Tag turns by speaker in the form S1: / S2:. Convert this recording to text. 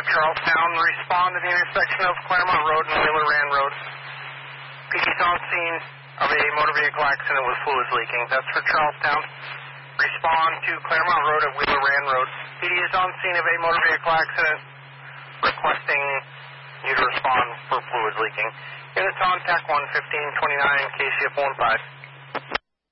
S1: Charlestown, respond to the intersection of Claremont Road and Wheeler Rand Road. PD's on scene of a motor vehicle accident with fluids leaking. That's for Charlestown. Respond to Claremont Road at Wheeler Rand Road. PD is on scene of a motor vehicle accident, requesting you to respond for fluids leaking. Units on TAC 11529, KCF 15.